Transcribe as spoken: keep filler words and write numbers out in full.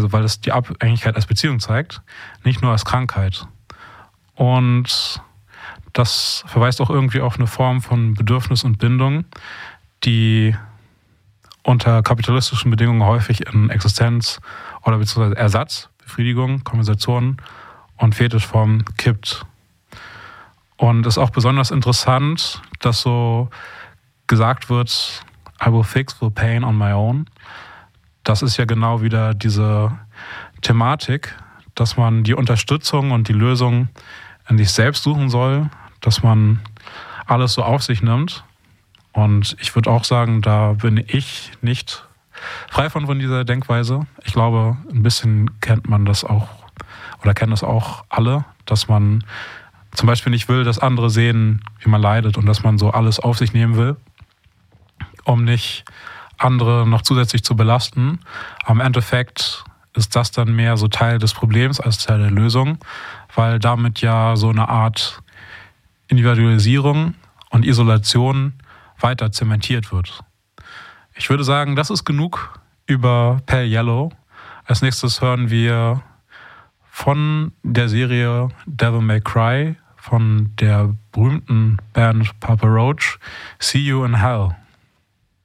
also weil es die Abhängigkeit als Beziehung zeigt, nicht nur als Krankheit. Und das verweist auch irgendwie auf eine Form von Bedürfnis und Bindung, die unter kapitalistischen Bedingungen häufig in Existenz oder beziehungsweise Ersatz, Befriedigung, Kompensation und Fetischform kippt. Und es ist auch besonders interessant, dass so gesagt wird, I will fix the pain on my own. Das ist ja genau wieder diese Thematik, dass man die Unterstützung und die Lösung in sich selbst suchen soll, dass man alles so auf sich nimmt. Und ich würde auch sagen, da bin ich nicht frei von, von dieser Denkweise. Ich glaube, ein bisschen kennt man das auch oder kennen das auch alle, dass man zum Beispiel nicht will, dass andere sehen, wie man leidet und dass man so alles auf sich nehmen will, um nicht andere noch zusätzlich zu belasten. Am Endeffekt ist das dann mehr so Teil des Problems als Teil der Lösung, weil damit ja so eine Art Individualisierung und Isolation weiter zementiert wird. Ich würde sagen, das ist genug über Pale Yellow. Als nächstes hören wir von der Serie Devil May Cry von der berühmten Band Papa Roach, See You in Hell.